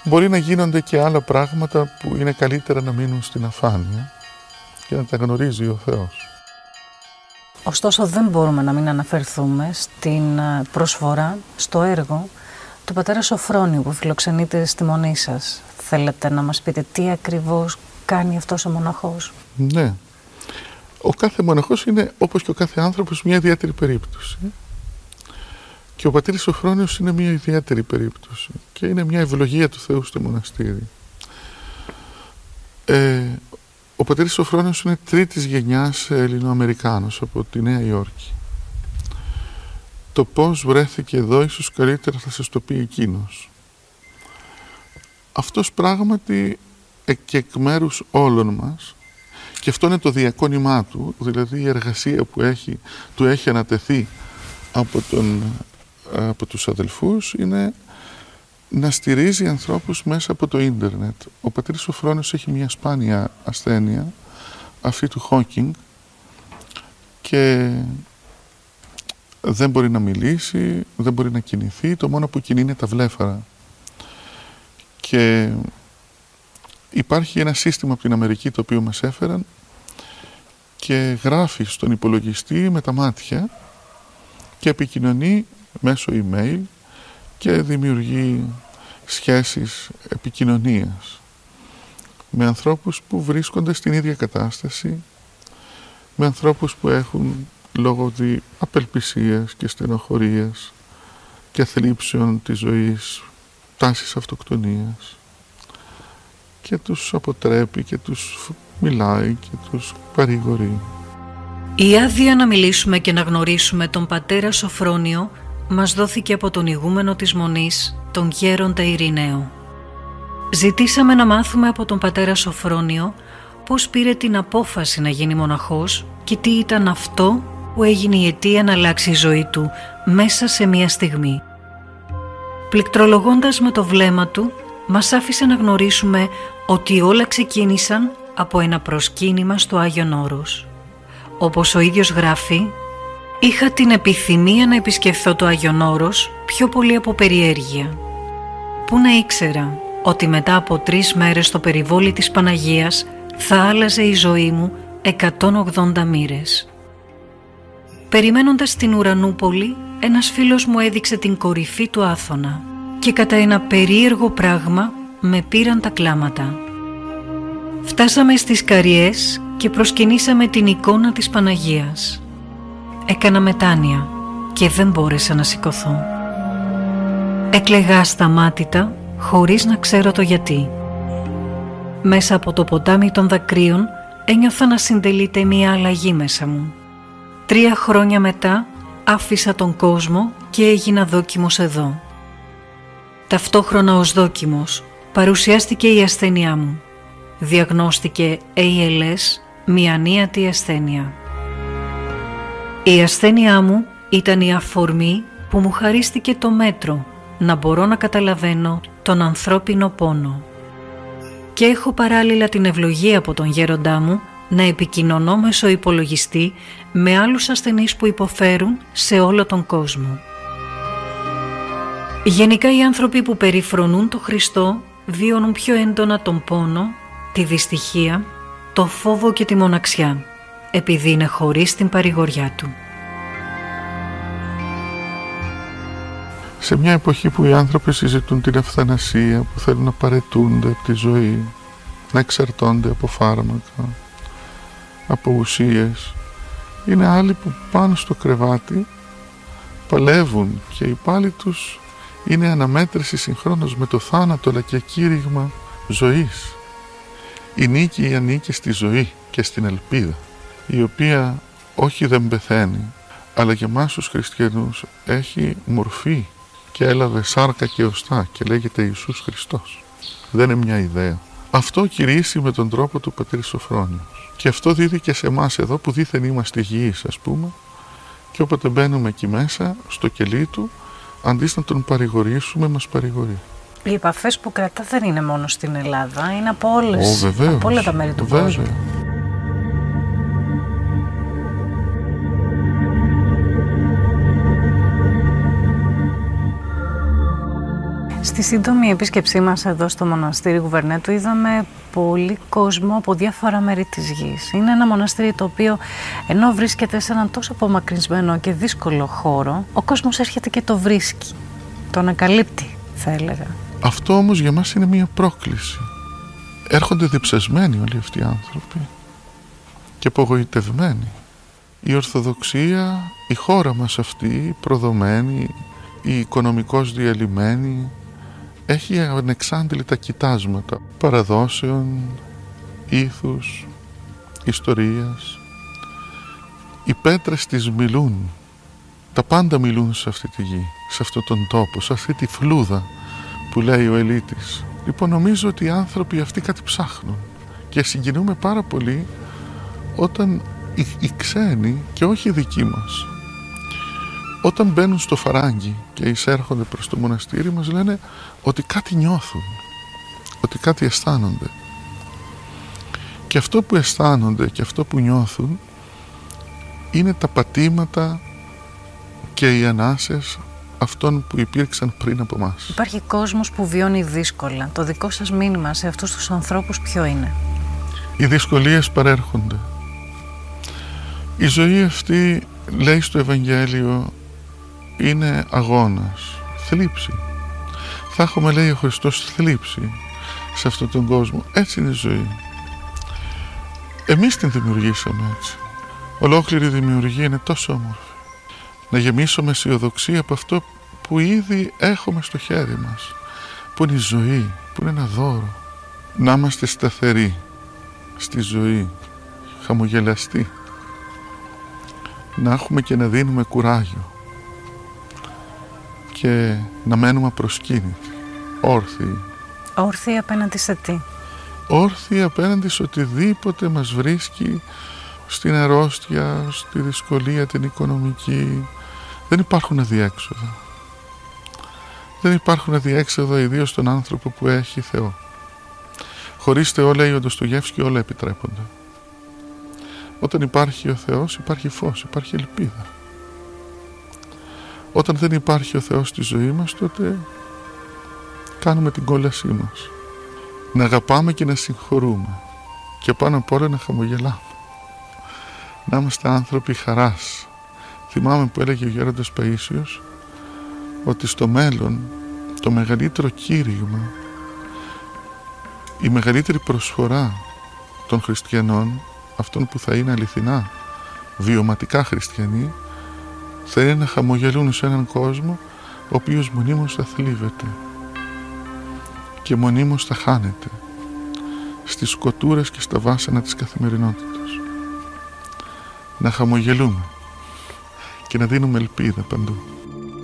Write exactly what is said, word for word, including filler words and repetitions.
μπορεί να γίνονται και άλλα πράγματα που είναι καλύτερα να μείνουν στην αφάνεια και να τα γνωρίζει ο Θεός. Ωστόσο δεν μπορούμε να μην αναφερθούμε στην προσφορά, στο έργο του πατέρα Σοφρόνιου που φιλοξενείται στη μονή σας. Θέλετε να μας πείτε τι ακριβώς κάνει αυτός ο μοναχός? Ναι. Ο κάθε μοναχός είναι, όπως και ο κάθε άνθρωπος, μια ιδιαίτερη περίπτωση. Και ο πατήρης Σοφρόνιος είναι μια ιδιαίτερη περίπτωση. Και είναι μια ευλογία του Θεού στο μοναστήρι. Ε, ο πατήρης Σοφρόνιος είναι τρίτης γενιάς Ελληνοαμερικάνος από τη Νέα Υόρκη. Το πώς βρέθηκε εδώ ίσως καλύτερα θα σας το πει εκείνος. Αυτός πράγματι και εκ μέρους όλων μας, και αυτό είναι το διακόνημά του, δηλαδή η εργασία που έχει, του έχει ανατεθεί από, τον, από τους αδελφούς, είναι να στηρίζει ανθρώπους μέσα από το ίντερνετ. Ο πατήρης Σοφρόνιος έχει μια σπάνια ασθένεια, αυτή του Χόκινγκ, και δεν μπορεί να μιλήσει, δεν μπορεί να κινηθεί, το μόνο που κινεί είναι τα βλέφαρα. Και υπάρχει ένα σύστημα από την Αμερική το οποίο μας έφεραν και γράφει στον υπολογιστή με τα μάτια και επικοινωνεί μέσω email και δημιουργεί σχέσεις επικοινωνίας με ανθρώπους που βρίσκονται στην ίδια κατάσταση, με ανθρώπους που έχουν λόγω δι απελπισίας και στενοχωρίας και θλίψεων της ζωής τάσεις αυτοκτονίας, και τους αποτρέπει και τους μιλάει και τους παρηγορεί. Η άδεια να μιλήσουμε και να γνωρίσουμε τον πατέρα Σοφρόνιο μας δόθηκε από τον ηγούμενο της Μονής, τον γέροντα Ειρηναίο. Ζητήσαμε να μάθουμε από τον πατέρα Σοφρόνιο πώς πήρε την απόφαση να γίνει μοναχός και τι ήταν αυτό που έγινε η αιτία να αλλάξει η ζωή του μέσα σε μία στιγμή. Πληκτρολογώντας με το βλέμμα του, μας άφησε να γνωρίσουμε ότι όλα ξεκίνησαν από ένα προσκύνημα στο Άγιον Όρος. Όπως ο ίδιος γράφει, είχα την επιθυμία να επισκεφθώ το Άγιον Όρος πιο πολύ από περιέργεια. Πού να ήξερα ότι μετά από τρεις μέρες στο περιβόλι της Παναγίας θα άλλαζε η ζωή μου εκατόν ογδόντα μοίρες. Περιμένοντας την Ουρανούπολη, ένας φίλος μου έδειξε την κορυφή του Άθωνα και κατά ένα περίεργο πράγμα με πήραν τα κλάματα. Φτάσαμε στις Καριές και προσκυνήσαμε την εικόνα της Παναγίας. Έκανα μετάνοια και δεν μπόρεσα να σηκωθώ. Έκλαιγα ασταμάτητα χωρίς να ξέρω το γιατί. Μέσα από το ποτάμι των δακρύων ένιωθα να συντελείται μια αλλαγή μέσα μου. Τρία χρόνια μετά άφησα τον κόσμο και έγινα δόκιμος εδώ. Ταυτόχρονα ως δόκιμος παρουσιάστηκε η ασθένειά μου. Διαγνώστηκε έι ελ ες, μια ανίατη ασθένεια. Η ασθένειά μου ήταν η αφορμή που μου χαρίστηκε το μέτρο να μπορώ να καταλαβαίνω τον ανθρώπινο πόνο. Και έχω παράλληλα την ευλογία από τον γέροντά μου να επικοινωνώ μέσω υπολογιστή με άλλους ασθενείς που υποφέρουν σε όλο τον κόσμο. Γενικά οι άνθρωποι που περιφρονούν τον Χριστό βιώνουν πιο έντονα τον πόνο, τη δυστυχία, το φόβο και τη μοναξιά, επειδή είναι χωρίς την παρηγοριά του. Σε μια εποχή που οι άνθρωποι συζητούν την ευθανασία, που θέλουν να παραιτούνται από τη ζωή, να εξαρτώνται από φάρμακα, από ουσίες, είναι άλλοι που πάνω στο κρεβάτι παλεύουν και η πάλη τους είναι αναμέτρηση συγχρόνως με το θάνατο αλλά και κήρυγμα ζωής. Η νίκη ανήκει στη ζωή και στην ελπίδα, η οποία όχι δεν πεθαίνει, αλλά για εμάς τους χριστιανούς έχει μορφή και έλαβε σάρκα και οστά και λέγεται Ιησούς Χριστός. Δεν είναι μια ιδέα. Αυτό κηρύσσει με τον τρόπο του πατήρ Σοφρόνιος. Και αυτό δίδει και σε εμάς εδώ που δήθεν είμαστε υγιείς, ας πούμε, και όποτε μπαίνουμε εκεί μέσα, στο κελί του, αντί να τον παρηγορήσουμε, μας παρηγορεί. Οι επαφές που κρατά δεν είναι μόνο στην Ελλάδα, είναι από, όλες, Ω, βεβαίως, από όλα τα μέρη του βέβαια. κόσμου. Στη σύντομη επίσκεψή μας εδώ στο μοναστήρι Γουβερνέτου είδαμε πολύ κόσμο από διάφορα μέρη της γης. Είναι ένα μοναστήρι το οποίο, ενώ βρίσκεται σε έναν τόσο απομακρυσμένο και δύσκολο χώρο, ο κόσμος έρχεται και το βρίσκει, το ανακαλύπτει, θα έλεγα. Αυτό όμως για μας είναι μια πρόκληση. Έρχονται διψασμένοι όλοι αυτοί οι άνθρωποι και απογοητευμένοι. Η Ορθοδοξία, η χώρα μας αυτή, προδομένη, η οικονομικώς διαλυμένη, έχει ανεξάντλητα κοιτάσματα παραδόσεων, ήθους, ιστορίας. Οι πέτρες της μιλούν, τα πάντα μιλούν σε αυτή τη γη, σε αυτόν τον τόπο, σε αυτή τη φλούδα που λέει ο Ελίτης. Λοιπόν, νομίζω ότι οι άνθρωποι αυτοί κάτι ψάχνουν και συγκινούμε πάρα πολύ όταν οι, οι ξένοι και όχι οι δικοί μας, όταν μπαίνουν στο φαράγγι και εισέρχονται προς το μοναστήρι, μας λένε ότι κάτι νιώθουν, ότι κάτι αισθάνονται. Και αυτό που αισθάνονται και αυτό που νιώθουν είναι τα πατήματα και οι ανάσες αυτών που υπήρξαν πριν από μας. Υπάρχει κόσμος που βιώνει δύσκολα. Το δικό σας μήνυμα σε αυτούς τους ανθρώπους ποιο είναι? Οι δυσκολίες παρέρχονται. Η ζωή αυτή, λέει στο Ευαγγέλιο, είναι αγώνας, θλίψη. Θα έχουμε, λέει ο Χριστός, θλίψη σε αυτόν τον κόσμο. Έτσι είναι η ζωή. Εμείς την δημιουργήσαμε έτσι. Ολόκληρη η δημιουργία είναι τόσο όμορφη. Να γεμίσουμε αισιοδοξία από αυτό που ήδη έχουμε στο χέρι μας, που είναι η ζωή, που είναι ένα δώρο. Να είμαστε σταθεροί στη ζωή, χαμογελαστοί. Να έχουμε και να δίνουμε κουράγιο και να μένουμε απροσκύνητοι, όρθιοι. Όρθιοι απέναντι σε τι? Όρθιοι απέναντι σε οτιδήποτε μας βρίσκει στην αρρώστια, στη δυσκολία την οικονομική. Δεν υπάρχουν αδιέξοδα. Δεν υπάρχουν αδιέξοδα, ιδίως στον άνθρωπο που έχει Θεό. Χωρίς Θεό, λέει ο Ντοστογεύσκη, όλα επιτρέπονται. Όταν υπάρχει ο Θεός, υπάρχει φως, υπάρχει ελπίδα. Όταν δεν υπάρχει ο Θεός στη ζωή μας, τότε κάνουμε την κόλασή μας. Να αγαπάμε και να συγχωρούμε και πάνω απ' όλα να χαμογελάμε. Να είμαστε άνθρωποι χαράς. Θυμάμαι που έλεγε ο Γέροντας Παΐσιος ότι στο μέλλον το μεγαλύτερο κήρυγμα, η μεγαλύτερη προσφορά των χριστιανών, αυτών που θα είναι αληθινά βιωματικά χριστιανοί, θα είναι να χαμογελούν σε έναν κόσμο ο οποίος μονίμως θα θλίβεται και μονίμως θα χάνεται στις σκοτούρες και στα βάσανα της καθημερινότητας. Να χαμογελούμε και να δίνουμε ελπίδα παντού.